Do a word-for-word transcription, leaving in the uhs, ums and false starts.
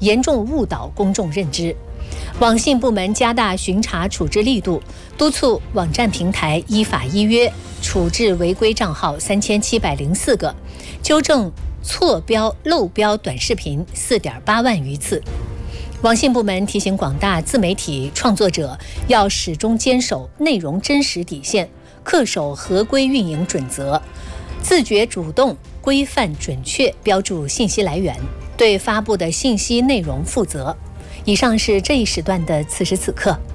严重误导公众认知。网信部门加大巡查处置力度，督促网站平台依法依约处置违规账号三千七百零四个，纠正错标漏标短视频四点八万余次。网信部门提醒广大自媒体创作者要始终坚守内容真实底线，恪守合规运营准则，自觉主动、规范、准确标注信息来源，对发布的信息内容负责。以上是这一时段的此时此刻。